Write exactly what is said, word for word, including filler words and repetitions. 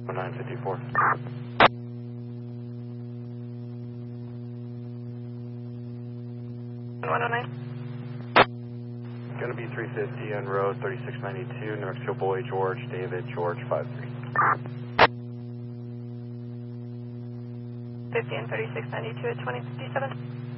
nine fifty-four. one oh nine. Going to be three fifty on road thirty-six ninety-two, New Mexico Boy, George, David, George, five three. fifty and thirty-six ninety-two at twenty fifty-seven.